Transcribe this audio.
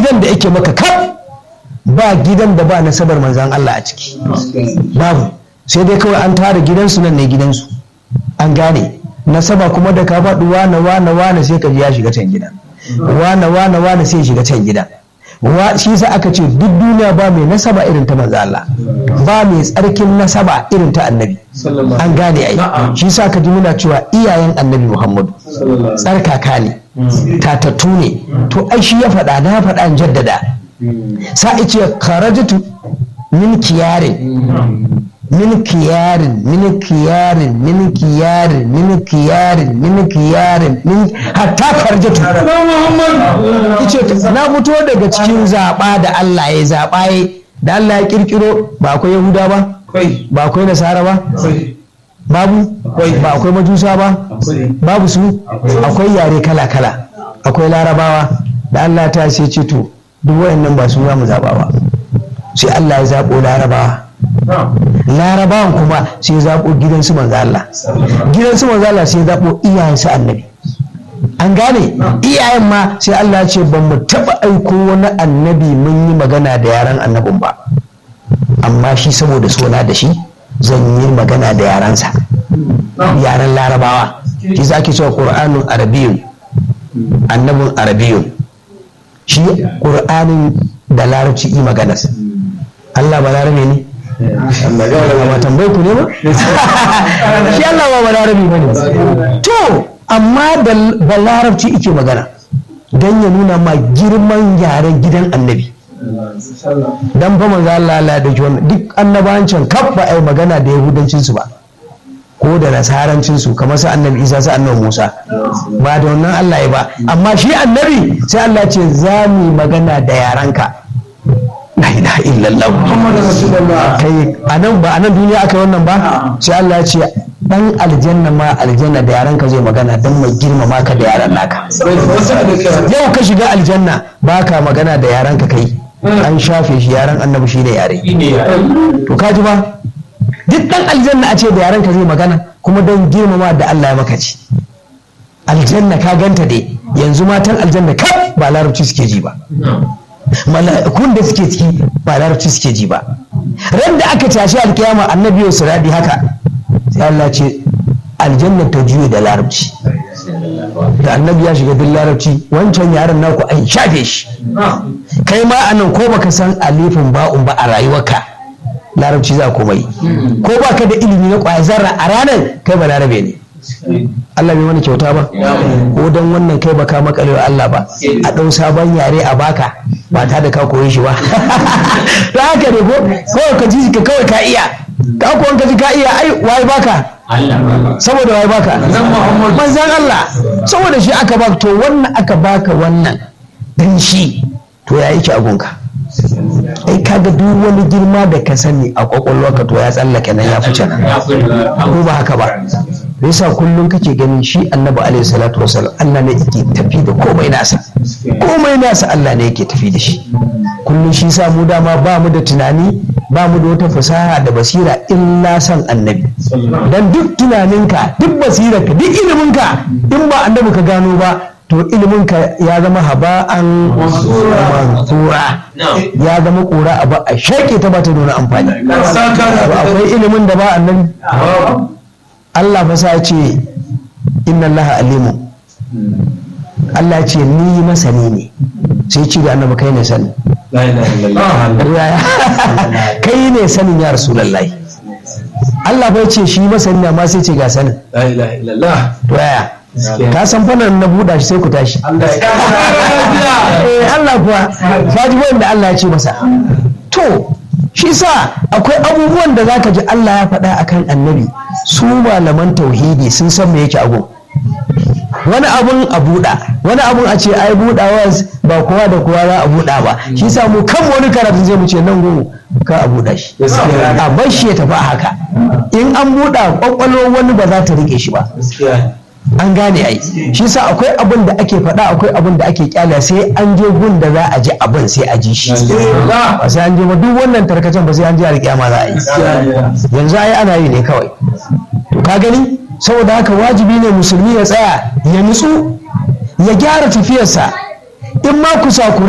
gidan da yake maka kaf ba gidan da ba nasabar manzan Allah a ciki babu, sai dai kawai an tara gidansu nan ne gidansu an gane nasaba kuma da ka faɗi wane sai ka ji ya shiga can gidan wane sai ya shiga can gidan shi sa aka ce duk duniya ba mai nasaba irin ta manzo Allah ba mai tsarkin nasaba irin ta annabi an gane ai shi sa ka ji muna cewa iyayen annabi Muhammadu tsarkaka ne tatattu ne to ai shi ya faɗa na faɗa in jaddada sa ice kharajtu min kiyarin hatta farjatu na fito daga cikin zaɓa da Allah ya zaɓa da Allah ya kirkiro ba akwai Yahuda ba akwai Nasara ba babu ba akwai Majusa ba babu su akwai yare kala-kala akwai Larabawa da Allah ta sai ce to duk wayannan ba su za mu zaɓa ba sai Allah ya zaɓo Larabawan kuma sai ya zaɓo gidansu manzo Allah sai ya zaɓo iyayensu annabi an gane iyayen ma sai Allah ce ban mu taɓa aiko wani annabi mun yi magana da yaran annabin ba amma shi saboda sona da shi zan yi magana da yaransa yaran Larabawa shi za ki cewa ƙur'anun arabiyun annabin arabiyun shi ƙur'anin da larabci yi maganarsa Allah ba larabe ne ba tambayi ku ne ba shi Allah ba larabe ba ne to amma da larabci ike magana don ya nuna ma girman yaren gidan annabi dan fa manzo Allah da wannan duk annabawancin kaf ba ai magana da yahudancin su ba ko da nasarancin su kamar su annabi Isa su annabi Musa ba da wannan Allah ya ba amma shi annabi sai Allah ce za mu magana da yaranka la ilaha illallah Muhammadu rasulullah kai anan duniya aka yi wannan ba sai Allah ya ce dan aljanna ma aljanna da yaranka zai magana dan mai girmama ka da yaran naka yau ka shiga aljanna baka magana da yaranka kai an shafe shi yaran annabi shi ne yare to kaji ba duk dan aljanna a ce da yaranka zai magana kuma don girmama da Allah ya maka ci aljanna ka ganta dai yanzu matan aljanna kai ba larabci suke ji ba mala'ikun da suke ciki ba larabci suke ji ba ran da aka tashi alkiyama annabi yau siradi haka sai Allah ce aljanna ta juye da larabci da annabi ya shiga duk larabci wancan yaran naku an shafe shi kai ma anan ko baka san alifin ba'un ba a rayuwarka larabci za ku mai ko baka da ilimi na kwaya zarra a ranar kai ba larabe ne Allah bai wani kyauta ba ko don wannan kai baka makalewa Allah ba a ɗau sabon yare a baka ba ta da ka koyi shi ba da haka ne ko kawai ka ji ka kawai ka iya ka kuwan ka ji ka iya ai wai baka saboda wai baka manzan Allah saboda shi aka baka to wannan aka baka wannan dan shi to ya yi ki agunka ai kaga duk wani girma da ka sani a kwakwalwarka to ya tsallake nan ya fice nan ko ba haka ba yasa kullum kake ganin shi annabi alaihi salatu wasallam Allah ne yake tafi da komai nasa Allah ne yake tafi da shi kullum shi sa mu dama ba mu da tunani ba mu da wata fasaha da basira illa san annabi dan duk tunaninka duk basirarka duk iliminka in ba annabi ka gano ba to iliminka ya zama haba'an mansura ya zama kura abu a shaƙe ta ba ta nuna amfani akwai ilimin da ba annabi Allah fa sa ce inna Allah alimu Allah ce ni masani ne sai ce da annabi kai ne sani kai ne sanin ya rasulullahi Allah bai ce shi masani amma sai ce ga sanin to yaya ka san fannin na buɗa shi sai ku tashi Allah kuwa faji wanda Allah ya ce masa to shi sa akwai abubuwan da zaka ji Allah ya faɗa akan annabi su malaman tauhidi sun san me yake abu wani abun a buɗa wani abun a ce ai buɗawa ba kowa da kowa za a buɗa ba shi sa mu kan wani karatu zai mu ce nan gumu ka a buɗa shi a bar shi ya tafi a haka in an buɗa kwakwalwar wani ba za ta rike shi ba an gane ai shi sa akwai abin da ake faɗa akwai abin da ake kyala sai an je gun da za a ji abin sai a ji shi ba sai an je ba duk wannan tarkacen ba sai an je alƙiyama za a yi yanzu ai ana yi ne kawai to ka gani saboda haka wajibi ne musulmi ya tsaya ya nutsu ya gyara tafiyarsa in ma kusa